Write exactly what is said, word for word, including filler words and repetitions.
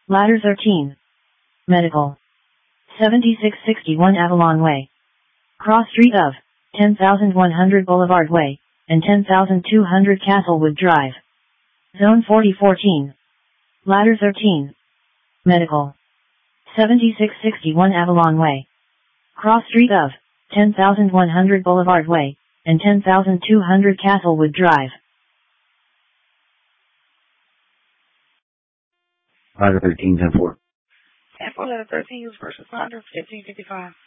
Ladder thirteen. Medical. seventy-six sixty-one Avalon Way. Cross street of ten thousand one hundred Boulevard Way, and ten thousand two hundred Castlewood Drive. Zone forty fourteen. Ladder thirteen. Medical. seventy-six sixty-one Avalon Way. Cross street of ten thousand one hundred Boulevard Way, and ten thousand two hundred Castlewood Drive. Ladder thirteen, ten four. ten four, ladder thirteen, use first responder, fifteen fifty-five.